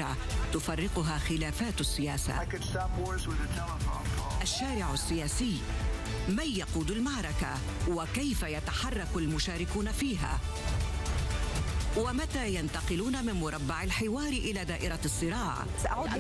المعركة تفرقها خلافات السياسة. الشارع السياسي، من يقود المعركة وكيف يتحرك المشاركون فيها؟ ومتى ينتقلون من مربع الحوار إلى دائرة الصراع؟